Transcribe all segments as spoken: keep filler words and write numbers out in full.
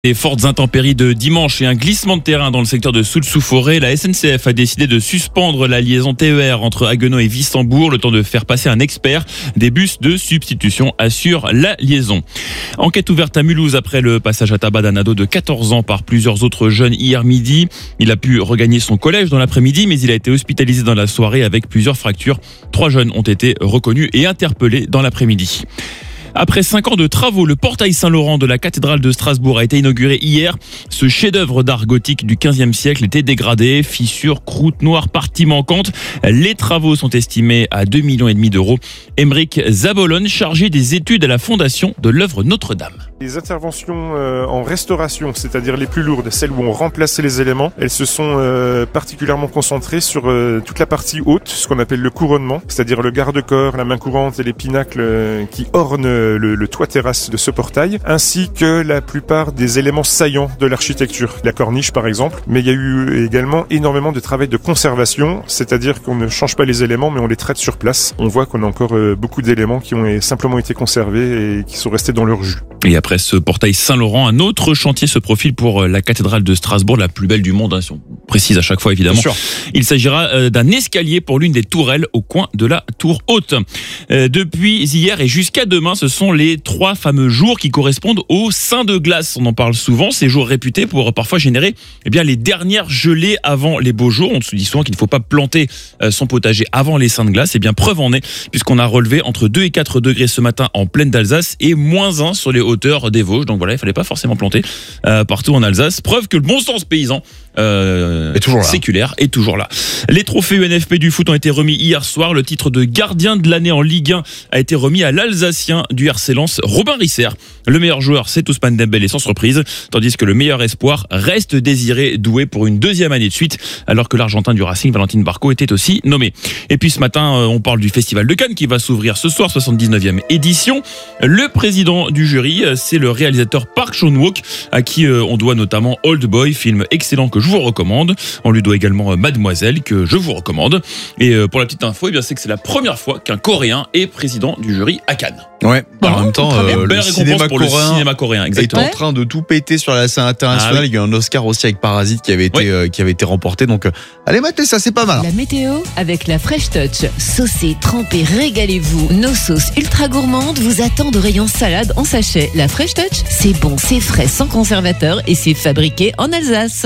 Les fortes intempéries de dimanche et un glissement de terrain dans le secteur de Soultz-sous-Forêt, la S N C F a décidé de suspendre la liaison T E R entre Haguenau et Wissembourg, le temps de faire passer un expert. Des bus de substitution assurent la liaison. Enquête ouverte à Mulhouse après le passage à tabac d'un ado de quatorze ans par plusieurs autres jeunes hier midi. Il a pu regagner son collège dans l'après-midi, mais il a été hospitalisé dans la soirée avec plusieurs fractures. Trois jeunes ont été reconnus et interpellés dans l'après-midi. Après cinq ans de travaux, le portail Saint-Laurent de la cathédrale de Strasbourg a été inauguré hier. Ce chef-d'œuvre d'art gothique du quinzième siècle était dégradé, fissures, croûtes noires, parties manquantes. Les travaux sont estimés à deux virgule cinq millions d'euros. Aymeric Zabolon, chargé des études à la fondation de l'œuvre Notre-Dame. Les interventions euh, en restauration, c'est-à-dire les plus lourdes, celles où on remplaçait les éléments, elles se sont euh, particulièrement concentrées sur euh, toute la partie haute, ce qu'on appelle le couronnement, c'est-à-dire le garde-corps, la main courante et les pinacles euh, qui ornent euh, le, le toit terrasse de ce portail, ainsi que la plupart des éléments saillants de l'architecture, la corniche par exemple. Mais il y a eu également énormément de travail de conservation, c'est-à-dire qu'on ne change pas les éléments, mais on les traite sur place. On voit qu'on a encore euh, beaucoup d'éléments qui ont simplement été conservés et qui sont restés dans leur jus. Et après ce portail Saint-Laurent, un autre chantier se profile pour la cathédrale de Strasbourg, la plus belle du monde, hein, si on précise à chaque fois évidemment. Il s'agira d'un escalier pour l'une des tourelles au coin de la tour haute. Euh, depuis hier et jusqu'à demain, ce sont les trois fameux jours qui correspondent au Saint de glace. On en parle souvent, ces jours réputés pour parfois générer eh bien, les dernières gelées avant les beaux jours. On se dit souvent qu'il ne faut pas planter son potager avant les Saints de glace. Eh bien, preuve en est, puisqu'on a relevé entre deux et quatre degrés ce matin en plaine d'Alsace et moins un sur les hauteurs des Vosges. Donc voilà, il fallait pas forcément planter euh, partout en Alsace. Preuve que le bon sens paysan euh, est toujours là. séculaire est toujours là. Les trophées U N F P du foot ont été remis hier soir. Le titre de gardien de l'année en Ligue un a été remis à l'Alsacien du R C Lens, Robin Risser. Le meilleur joueur, c'est Ousmane Dembélé sans surprise, tandis que le meilleur espoir reste Désiré Doué pour une deuxième année de suite, alors que l'Argentin du Racing, Valentin Barco, était aussi nommé. Et puis ce matin, on parle du Festival de Cannes qui va s'ouvrir ce soir, soixante-dix-neuvième édition. Le président du jury, c'est le réalisateur Park Chan-wook, à qui on doit notamment Old Boy, film excellent que je vous recommande. On lui doit également Mademoiselle, que je vous recommande. Et pour la petite info, eh bien, c'est que c'est la première fois qu'un Coréen est président du jury à Cannes. Ouais, Bon, en même temps, euh, le cinéma pour coréen, le cinéma coréen est exactement. en train de tout péter sur la scène internationale. Ah oui. Il y a eu un Oscar aussi avec Parasite qui avait été, Oui. euh, qui avait été remporté. Donc, euh, allez, matez ça, c'est pas mal. La météo avec la Fresh Touch. Saucez, trempez, régalez-vous. Nos sauces ultra gourmandes vous attendent au rayon salade en sachet. La Fresh Touch, c'est bon, c'est frais, sans conservateur et c'est fabriqué en Alsace.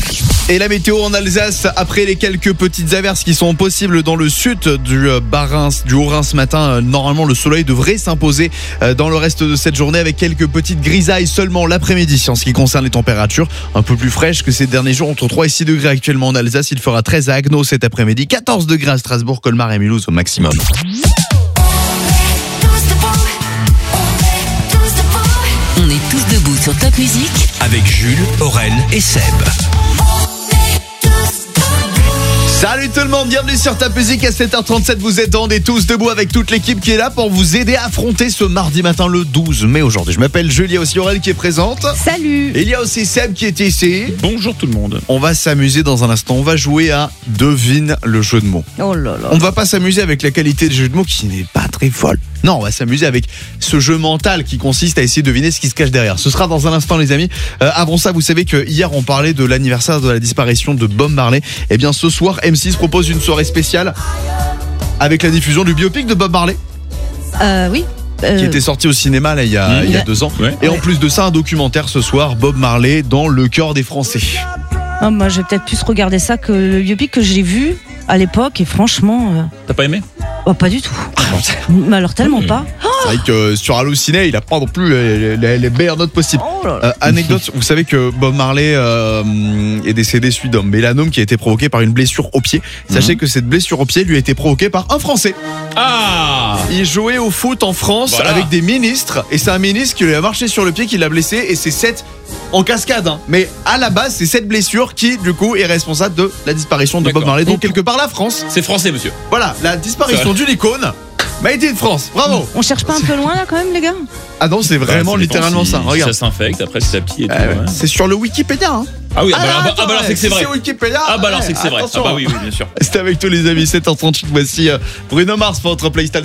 Et la météo en Alsace, après les quelques petites averses qui sont possibles dans le sud du Bas-Rhin, du Haut-Rhin ce matin, normalement le soleil devrait s'imposer dans le reste de cette journée avec quelques petites grisailles seulement l'après-midi en ce qui concerne les températures. Un peu plus fraîches que ces derniers jours, entre trois et six degrés actuellement en Alsace. Il fera treize à Haguenau cet après-midi, quatorze degrés à Strasbourg, Colmar et Mulhouse au maximum. On est tous debout sur Top Music avec Jules, Aurel et Seb. Salut tout le monde, bienvenue sur Top Music à sept heures trente-sept. Vous êtes on est tous debout avec toute l'équipe qui est là pour vous aider à affronter ce mardi matin le douze mai aujourd'hui. Je m'appelle Jules, il y a aussi Aurel qui est présente. Salut. Et il y a aussi Seb qui est ici. Bonjour tout le monde. On va s'amuser dans un instant. On va jouer à Devine le jeu de mots. Oh là là. On ne va pas s'amuser avec la qualité du jeu de mots qui n'est pas très folle. Non, on va s'amuser avec ce jeu mental qui consiste à essayer de deviner ce qui se cache derrière. Ce sera dans un instant les amis. Euh, avant ça, vous savez que hier on parlait de l'anniversaire de la disparition de Bob Marley. Et bien ce soir, M six propose une soirée spéciale avec la diffusion du biopic de Bob Marley. Euh, oui. Euh... Qui était sorti au cinéma là, il, y a, mmh. il y a deux ans. Ouais. Et en Ouais. plus de ça, un documentaire ce soir, Bob Marley dans le cœur des Français. Oh, moi, j'ai peut-être plus regarder ça que le biopic que j'ai vu à l'époque. Et franchement, euh... T'as pas aimé? oh, pas du tout. Mais alors tellement Mmh. pas. C'est vrai que sur Halluciné, il a pas non plus les, les, les meilleures notes possibles. Oh là là. Euh, anecdote, vous savez que Bob Marley euh, est décédé suite d'un mélanome qui a été provoqué par une blessure au pied. Sachez Mmh. que cette blessure au pied lui a été provoquée par un Français. Ah! Il jouait au foot en France Voilà. avec des ministres et c'est un ministre qui lui a marché sur le pied qui l'a blessé et c'est cette en cascade. Hein. Mais à la base, c'est cette blessure qui du coup est responsable de la disparition de D'accord. Bob Marley. Donc quelque part la France. C'est français monsieur. Voilà, la disparition d'une icône. Made in France, bravo. On cherche pas un peu loin là quand même, les gars? Ah non, c'est vraiment Bah, ça dépend littéralement si- ça. si Regarde. ça s'infecte après petit à petit et tout. Ah ouais, ouais. c'est sur le Wikipédia. Hein. Ah oui, ah, bah, Ah, alors, bah, attends, ah bah alors c'est que c'est si vrai. C'est Wikipédia. Ah bah alors ouais, c'est que c'est vrai. Ah attention. bah oui, oui, bien sûr. C'était avec tous les amis, sept heures trente-huit. Voici euh, Bruno Mars pour votre playlist.